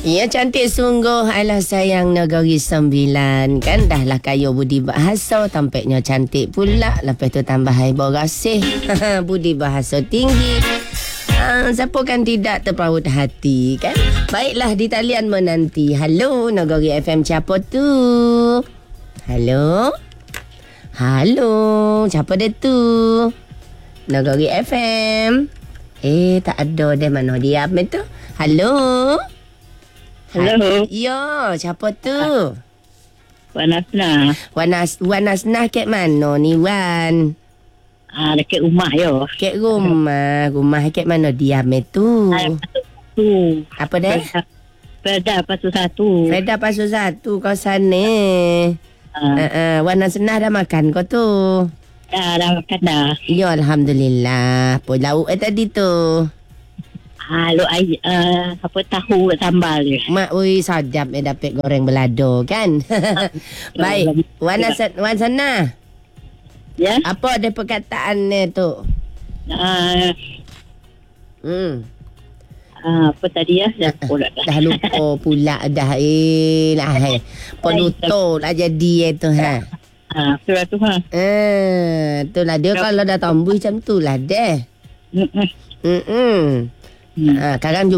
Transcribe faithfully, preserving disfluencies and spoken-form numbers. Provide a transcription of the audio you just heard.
Ya, cantik sungguh. Alah sayang negeri sembilan. Kan dah lah kayu budi bahasa. Tampaknya cantik pula. Lepas tu tambah hai berasih. Budi bahasa tinggi. Uh, siapa kan tidak terpaut hati kan? Baiklah, di talian menanti. Halo, Negeri F M siapa tu? Halo? Halo, siapa dia tu? Negeri F M. Eh, tak ada dia, mana dia apa tu? Halo? Halo. Ya, siapa tu? Wan Asnah. Wan As- Wan Asnah kat mana ni, Wan? Ah, dekat rumah yo. Kat rumah. Rumah kat mana diam tu? Ah, tu. Apa dah? Perda pasal satu. Freda pasal satu kau sana. Ah, Uh, uh, Wan Asnah dah makan kau tu? dah dah makan dah. Ya, Alhamdulillah. Apa lauk eh tadi tu? Ah, lu ai uh, apa tahu sambal dia. Mak, ui, sadap eh dapat goreng belado kan? Baik. Wan Asnah, Wan Asnah. Ya. Apa ada perkataan ni tu? Ah, Hmm. ah, apa tadi ya? Dah pula dah. Dah lupa pula dah. Eh lah. Eh. Penutup lah jadi eh tu ha. Ah, surat tu ha. Eh, tu lah dia kalau dah tombuh macam tu lah deh. Hmm. Hmm. Hmm. Ha, sekarang